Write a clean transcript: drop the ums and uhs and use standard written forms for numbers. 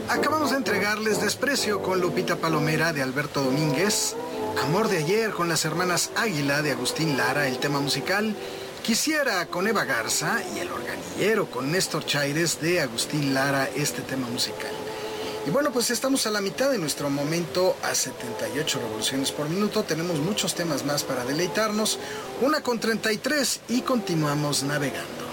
Acabamos de entregarles Desprecio con Lupita Palomera de Alberto Domínguez, Amor de Ayer con las hermanas Águila de Agustín Lara, el tema musical, Quisiera con Eva Garza y El Organillero con Néstor Chaires de Agustín Lara, este tema musical. Y bueno, pues estamos a la mitad de nuestro momento a 78 revoluciones por minuto. Tenemos muchos temas más para deleitarnos. 1:33 y continuamos navegando.